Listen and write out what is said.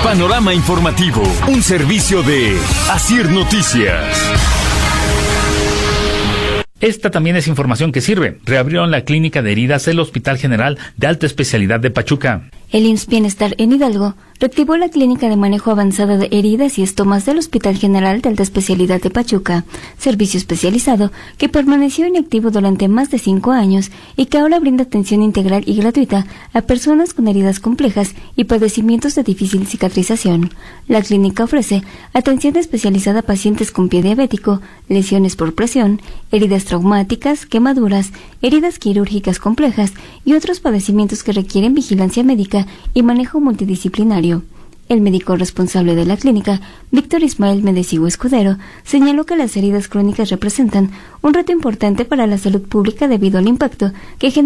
Panorama Informativo, un servicio de Asir Noticias. Esta también es información que sirve. Reabrieron la clínica de heridas del Hospital General de Alta Especialidad de Pachuca. El IMSS Bienestar en Hidalgo reactivó la clínica de manejo avanzado de heridas y estomas del Hospital General de Alta Especialidad de Pachuca, servicio especializado que permaneció inactivo durante más de 5 años y que ahora brinda atención integral y gratuita a personas con heridas complejas y padecimientos de difícil cicatrización. La clínica ofrece atención especializada a pacientes con pie diabético, lesiones por presión, heridas traumáticas, quemaduras, heridas quirúrgicas complejas y otros padecimientos que requieren vigilancia médica y manejo multidisciplinario. El médico responsable de la clínica, Víctor Ismael Medesigo Escudero, señaló que las heridas crónicas representan un reto importante para la salud pública debido al impacto que genera